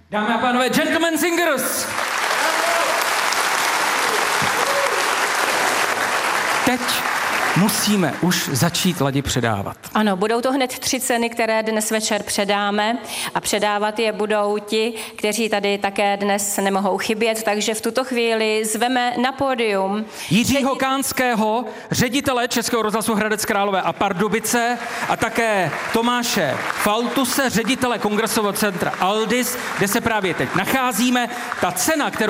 Dámy a pánové, Gentlemen Singers! Teď musíme už začít Ladi předávat. Ano, budou to hned 3 ceny, které dnes večer předáme a předávat je budou ti, kteří tady také dnes nemohou chybět, takže v tuto chvíli zveme na pódium Jiřího Kánského, ředitele Českého rozhlasu Hradec Králové a Pardubice a také Tomáše Faltuse, ředitele Kongresového centra Aldis, kde se právě teď nacházíme. Ta cena, kterou